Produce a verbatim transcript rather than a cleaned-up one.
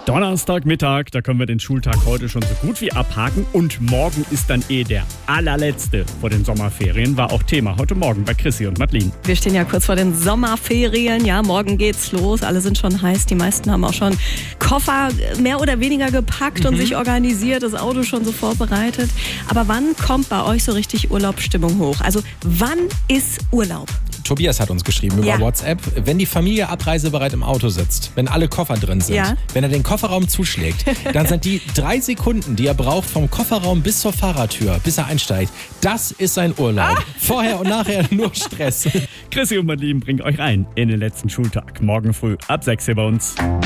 Donnerstagmittag, da können wir den Schultag heute schon so gut wie abhaken und morgen ist dann eh der allerletzte vor den Sommerferien, war auch Thema heute Morgen bei Chrissy und Madeline. Wir stehen ja kurz vor den Sommerferien, ja, morgen geht's los, alle sind schon heiß, die meisten haben auch schon Koffer mehr oder weniger gepackt mhm. und sich organisiert, das Auto schon so vorbereitet. Aber wann kommt bei euch so richtig Urlaubsstimmung hoch? Also wann ist Urlaub? Tobias hat uns geschrieben über ja. WhatsApp, wenn die Familie abreisebereit im Auto sitzt, wenn alle Koffer drin sind, ja. wenn er den Kofferraum zuschlägt, dann sind die drei Sekunden, die er braucht vom Kofferraum bis zur Fahrertür, bis er einsteigt, das ist sein Urlaub. Ah. Vorher und nachher nur Stress. Chrissy und Madeline bringen euch rein in den letzten Schultag. Morgen früh ab sechs hier bei uns.